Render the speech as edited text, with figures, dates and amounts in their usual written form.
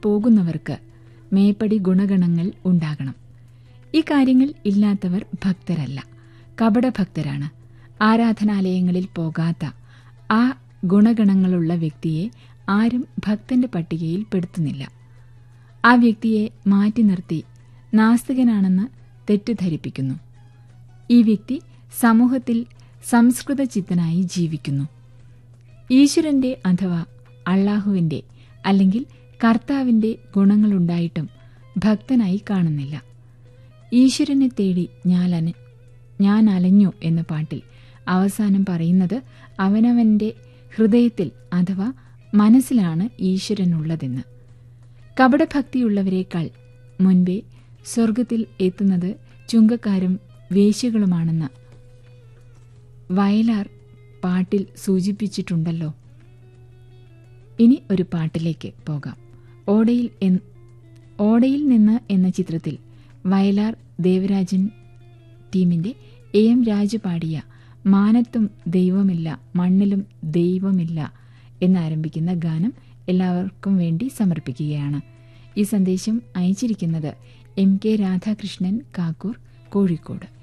പോകുന്നവർക്ക് മേപ്പടി ഗുണഗണങ്ങൾ ഉണ്ടാകണം. ഈ കാര്യങ്ങൾ ഇല്ലാത്തവർ ഭക്തരല്ല, കപടഭക്തരാണ്. ആരാധനാലയങ്ങളിൽ പോകാത്ത ആ ഗുണഗണങ്ങളുള്ള വ്യക്തിയെ ആരും ഭക്തന്റെ പട്ടികയിൽ പെടുത്തുന്നില്ല. ആ വ്യക്തിയെ മാറ്റി നിർത്തി നാസ്തികനാണെന്ന് തെറ്റിദ്ധരിപ്പിക്കുന്നു. ഈ വ്യക്തി സമൂഹത്തിൽ സംസ്കൃത ചിത്തനായി ജീവിക്കുന്നു. ഈശ്വരന്റെ അഥവാ അള്ളാഹുവിന്റെ അല്ലെങ്കിൽ കർത്താവിന്റെ ഗുണങ്ങളുണ്ടായിട്ടും ഭക്തനായി കാണുന്നില്ല. ഈശ്വരനെ തേടി ഞാൻ അലഞ്ഞു എന്ന പാട്ടിൽ അവസാനം പറയുന്നത് അവനവന്റെ ഹൃദയത്തിൽ അഥവാ മനസ്സിലാണ് ഈശ്വരനുള്ളതെന്ന്. കപടഭക്തിയുള്ളവരെക്കാൾ മുൻപേ സ്വർഗത്തിൽ എത്തുന്നത് ചുങ്കക്കാരും വേശ്യകളുമാണെന്ന് വയലാർ പാട്ടിൽ സൂചിപ്പിച്ചിട്ടുണ്ടല്ലോ. ഇനി ഒരു പാട്ടിലേക്ക് പോകാം. ഓടയിൽ നിന്ന് എന്ന ചിത്രത്തിൽ വയലാർ ദേവരാജൻ ടീമിന്റെ എം രാജു പാടിയ മാനത്തും ദൈവമില്ല മണ്ണിലും ദൈവമില്ല എന്നാരംഭിക്കുന്ന ഗാനം എല്ലാവർക്കും വേണ്ടി സമർപ്പിക്കുകയാണ്. ഈ സന്ദേശം അയച്ചിരിക്കുന്നത് MK രാധാകൃഷ്ണൻ കാക്കൂർ, കോഴിക്കോട്.